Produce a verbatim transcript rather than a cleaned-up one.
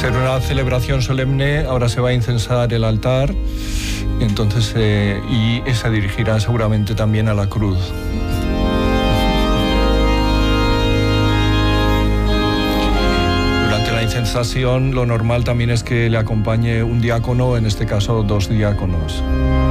ser una celebración solemne, ahora se va a incensar el altar, entonces, eh, y se dirigirá seguramente también a la cruz. Durante la incensación, lo normal también es que le acompañe un diácono, en este caso dos diáconos.